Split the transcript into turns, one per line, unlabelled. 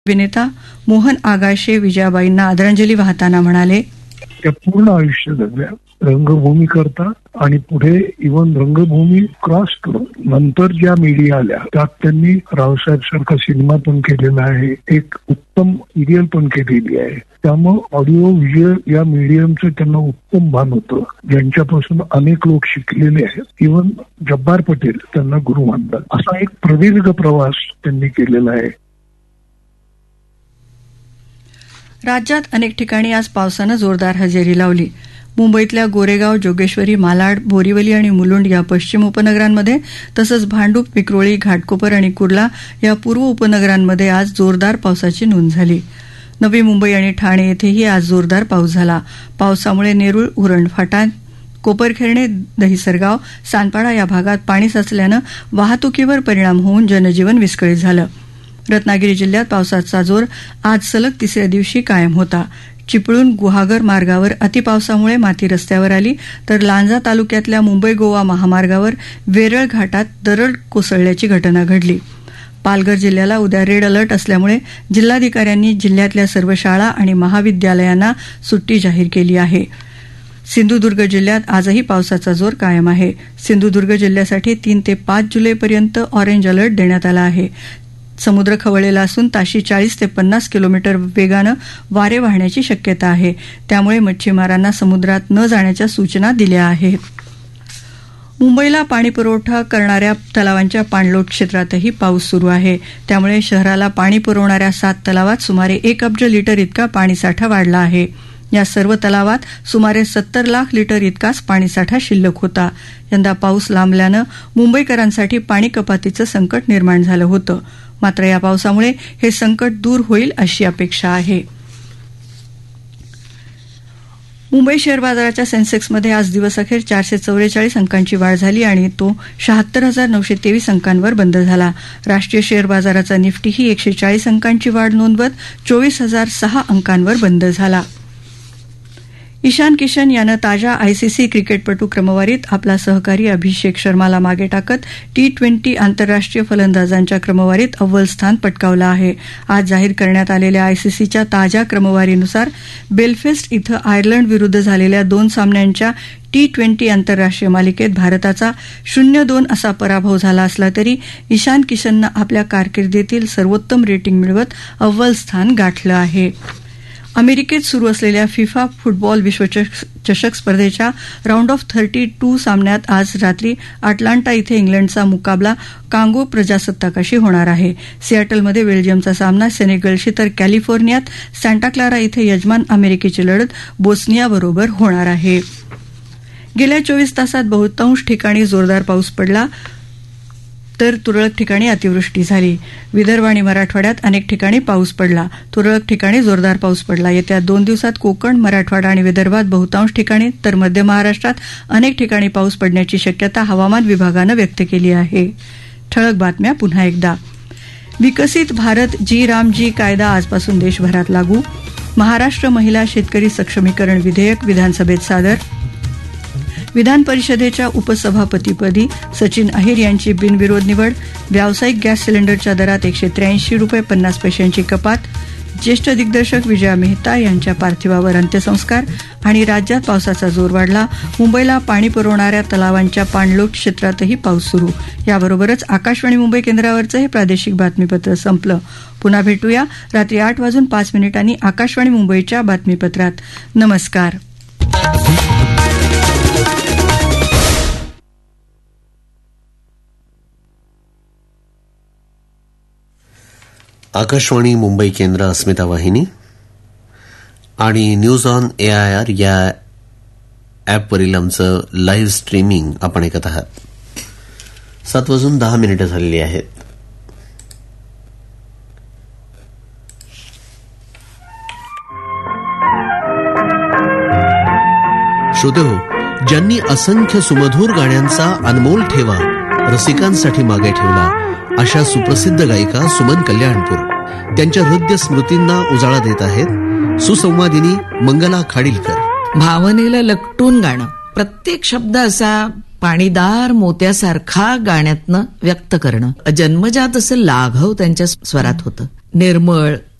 अभिनेता मोहन आगाशे विजयाबाईंना आदरांजली वाहताना म्हणाले,
त्या पूर्ण आयुष्य जगल्या रंगभूमी करता आणि पुढे इव्हन रंगभूमी क्रॉस करून नंतर ज्या मीडिया आल्या त्यात त्यांनी रावसाहेब सारखा सिनेमा पण केलेला आहे, एक उत्तम सिरियल पण केलेली आहे. त्यामुळे ऑडिओ व्हिज्युअल या मीडियमचं त्यांना उत्तम भान होतं, ज्यांच्यापासून अनेक लोक शिकलेले आहेत. इव्हन जब्बार पटेल त्यांना गुरु मानतात. असा एक प्रदीर्घ प्रवास त्यांनी केलेला आहे.
राज्यात अनेक ठिकाणी आज पावसानं जोरदार हजेरी लावली. मुंबईतल्या गोरेगाव, जोगेश्वरी, मालाड, बोरीवली आणि मुलुंड या पश्चिम उपनगरांमध्ये तसंच भांडूप, विक्रोळी, घाटकोपर आणि कुर्ला या पूर्व उपनगरांमध्ये आज जोरदार पावसाची नोंद झाली. नवी मुंबई आणि ठाणे येथेही आज जोरदार पाऊस झाला. पावसामुळे नेरूळ, उरण, फाटा, कोपरखेरणे, दहिसरगाव, सानपाडा या भागात पाणी साचल्यानं वाहतुकीवर परिणाम होऊन जनजीवन विस्कळीत झालं. रत्नागिरी जिल्ह्यात पावसाचा जोर आज सलग तिसऱ्या दिवशी कायम होता. चिपळूण गुहागर मार्गावर अतिपावसामुळे माती रस्त्यावर आली, तर लांजा तालुक्यातल्या मुंबई गोवा महामार्गावर वेरळ घाटात दरड कोसळल्याची घटना घडली. पालघर जिल्ह्याला उद्या रेड अलर्ट असल्यामुळे जिल्हाधिकाऱ्यांनी जिल्ह्यातल्या सर्व शाळा आणि महाविद्यालयांना सुट्टी जाहीर केली आहे. सिंधुदुर्ग जिल्ह्यात आजही पावसाचा जोर कायम आहे. सिंधुदुर्ग जिल्ह्यासाठी 3 ते 5 जुलैपर्यंत ऑरेंज अलर्ट देण्यात आला आहे. समुद्र खवळलेला असून ताशी 40 ते 50 किलोमीटर वेगानं वारे वाहण्याची शक्यता आहे. त्यामुळे मच्छीमारांना समुद्रात न जाण्याच्या सूचना दिल्या आहेत. मुंबईला पाणीपुरवठा करणाऱ्या तलावांच्या पाणलोट क्षेत्रातही पाऊस सुरू आहे. त्यामुळे शहराला पाणी पुरवणाऱ्या 7 तलावात सुमारे 1 अब्ज लिटर इतका पाणीसाठा वाढला आहे. या सर्व तलावात सुमारे 70 लाख लिटर इतकाच पाणीसाठा शिल्लक होता. यंदा पाऊस लांबल्यानं मुंबईकरांसाठी पाणी कपातीचं संकट निर्माण झालं होतं. मात्र या पावसामुळे हे संकट दूर होईल अशी अपेक्षा आहे. मुंबई शेअर बाजाराच्या सेन्सेक्समध्ये आज दिवसअखेर 444 अंकांची वाढ झाली आणि तो 76,923 अंकांवर बंद झाला. राष्ट्रीय शेअर बाजाराचा निफ्टीही 140 अंकांची वाढ नोंदवत 24,006 अंकांवर बंद झाला. ईशान किशन यानं ताज्या आयसीसी क्रिकेटपटू क्रमवारीत आपला सहकारी अभिषेक शर्माला मागे टाकत T20 आंतरराष्ट्रीय फलंदाजांच्या क्रमवारीत अव्वल स्थान पटकावलं आहे. आज जाहीर करण्यात आलेल्या आयसीसीच्या ताज्या क्रमवारीनुसार बेलफेस्ट इथं आयर्लंड विरुद्ध झालेल्या 2 सामन्यांच्या T20 आंतरराष्ट्रीय मालिकेत भारताचा 0-2 असा पराभव झाला असला तरी ईशान किशननं आपल्या कारकिर्दीतील सर्वोत्तम रेटिंग मिळवत अव्वल स्थान गाठलं आहे. अमेरिकेत सुरू असलेल्या फिफा फुटबॉल विश्वचषक स्पर्धेच्या राऊंड ऑफ 32 सामन्यात आज रात्री अटलांटा इथे इंग्लंडचा मुकाबला कांगो प्रजासत्ताकाशी होणार आहे. सिएटलमध्ये बेल्जियमचा सामना सेनेगलशी, तर कॅलिफोर्नियात सॅन्टा क्लारा इथे यजमान अमेरिकेची लढत बोस्नियाबरोबर होणार आहे. गेल्या 24 तासात बहुतांश ठिकाणी जोरदार पाऊस पडला तर तुरळक ठिकाणी अतिवृष्टी झाली. विदर्भ आणि मराठवाड्यात अनेक ठिकाणी पाऊस पडला. तुरळक ठिकाणी जोरदार पाऊस पडला. येत्या 2 दिवसात कोकण, मराठवाडा आणि विदर्भात बहुतांश ठिकाणी तर मध्य महाराष्ट्रात अनेक ठिकाणी पाऊस पडण्याची शक्यता हवामान विभागानं व्यक्त केली आहे. ठळक बातम्या पुन्हा एकदा. विकसित भारत जी राम जी कायदा आजपासून देशभरात लागू. महाराष्ट्र महिला शेतकरी सक्षमीकरण विधेयक विधानसभेत सादर. विधान परिषदेच्या उपसभापतीपदी सचिन अहिर यांची बिनविरोध निवड. व्यावसायिक गॅस सिलेंडरच्या दरात 183 रुपये 50 पैशांची कपात. ज्येष्ठ दिग्दर्शक विजया मेहता यांच्या पार्थिवावर अंत्यसंस्कार. आणि राज्यात पावसाचा जोर वाढला. मुंबईला पाणी पुरवणाऱ्या तलावांच्या पाणलोट क्षेत्रातही पाऊस सुरू. याबरोबरच आकाशवाणी मुंबई केंद्रावरचं हे प्रादेशिक बातमीपत्र संपलं. पुन्हा भेटूया रात्री 8:05 आकाशवाणी मुंबईच्या बातमीपत्रात. नमस्कार.
आकाशवाणी मुंबई केंद्र, अस्मिता वाहिनी आणि न्यूज ऑन AIR या ॲपवरील आमचं लाईव्ह स्ट्रीमिंग आपण ऐकत आहात. 7:10 झालेली आहेत. श्रोतेहो, ज्यांनी असंख्य सुमधुर गाण्यांचा अनमोल ठेवा रसिकांसाठी मागे ठेवला अशा सुप्रसिद्ध गायिका सुमन कल्याणपूर त्यांच्या हृदय स्मृतींना उजाळा देत आहेत सुसंवादिनी मंगला खाडीलकर.
भावनेला लकटून गाणं, प्रत्येक शब्द असा पाणीदार मोत्यासारखा गाण्यातनं व्यक्त करणं, जन्मजात असं लाघव त्यांच्या स्वरात होतं. निर्मळ